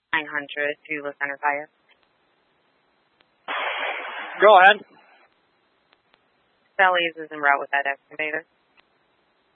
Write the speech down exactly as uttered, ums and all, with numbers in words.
nine hundred to Los Angeles Fire. Go ahead. Sally's is en route with that excavator.